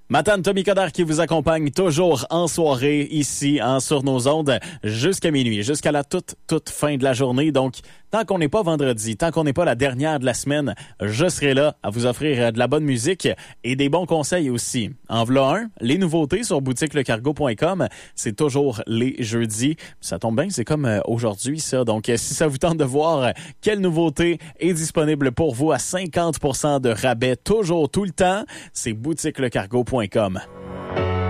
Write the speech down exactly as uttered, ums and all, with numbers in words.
Matane Tommy Coderre qui vous accompagne toujours en soirée ici hein, sur nos ondes jusqu'à minuit, jusqu'à la toute, toute fin de la journée. Donc, tant qu'on n'est pas vendredi, tant qu'on n'est pas la dernière de la semaine, je serai là à vous offrir de la bonne musique et des bons conseils aussi. En v'là un, les nouveautés sur boutique le cargo point com, c'est toujours les jeudis. Ça tombe bien, c'est comme aujourd'hui ça. Donc, si ça vous tente de voir quelle nouveauté est disponible pour vous à cinquante pour cent de rabais toujours tout le temps, c'est boutique le cargo point com.